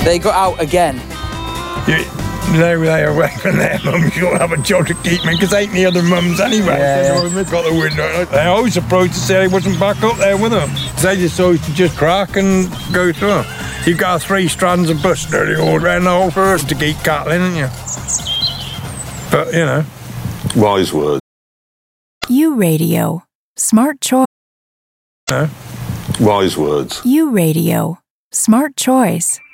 They got out again. They away from their mums. You don't have a job to keep me because ain't the other mums anyway. They've got the window. They always approached to say he wasn't back up there with them. They just always to just crack and go through. You've got 3 strands of bus nearly all around the whole forest to keep cattle in, haven't you? But, you know. Wise words. U Radio. Smart choice. Wise words. U Radio. Smart choice.